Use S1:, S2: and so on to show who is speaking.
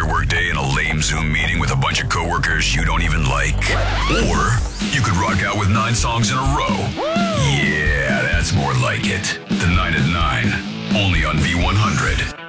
S1: your workday in a lame Zoom meeting with a bunch of coworkers you don't even like. Or you could rock out with 9 songs in a row. Yeah, that's more like it. The 9 at 9, only on V100.